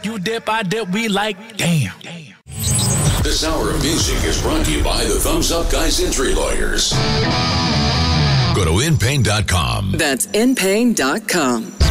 You dip, I dip, we like, damn. This hour of music is brought to you by the Thumbs Up Guys Injury Lawyers. Go to InPain.com. That's InPain.com.